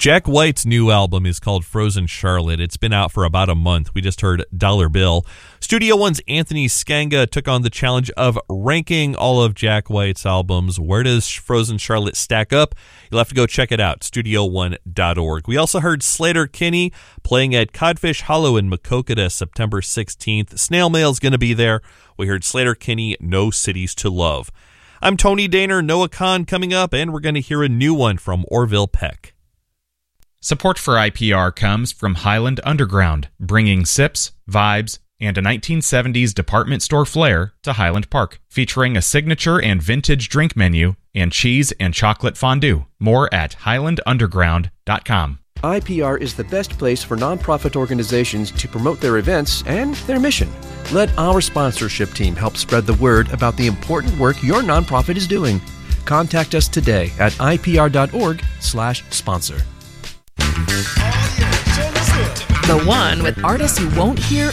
Jack White's new album is called Frozen Charlotte. It's been out for about a month. We just heard Dollar Bill. Studio One's Anthony Skanga took on the challenge of ranking all of Jack White's albums. Where does Frozen Charlotte stack up? You'll have to go check it out, studio1.org. We also heard Sleater-Kinney playing at Codfish Hollow in Maquoketa September 16th. Snail Mail's going to be there. We heard Sleater-Kinney, No Cities to Love. I'm Tony Daner, Noah Kahn coming up, and we're going to hear a new one from Orville Peck. Support for IPR comes from Highland Underground, bringing sips, vibes, and a 1970s department store flair to Highland Park, featuring a signature and vintage drink menu and cheese and chocolate fondue. More at highlandunderground.com. IPR is the best place for nonprofit organizations to promote their events and their mission. Let our sponsorship team help spread the word about the important work your nonprofit is doing. Contact us today at ipr.org/sponsor. The one with artists you won't hear